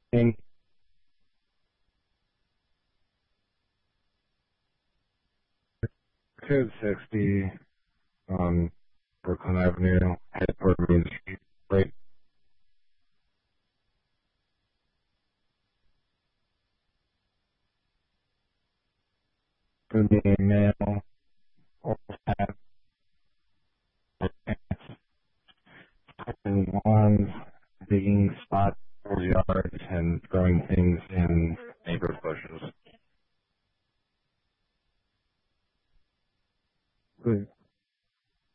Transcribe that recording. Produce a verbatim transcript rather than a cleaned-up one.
In Code sixty on Brooklyn Avenue, headquarters Main Street, right? For the mail, or have and lawns, digging spots for yards, and throwing things in neighbors' bushes. Good.